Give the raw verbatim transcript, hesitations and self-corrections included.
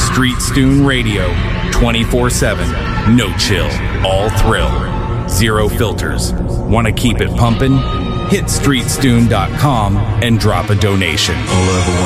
Street Stoon Radio, twenty-four seven, no chill, all thrill, zero filters. Want to keep it pumping? Hit street stoon dot com and drop a donation. All I ever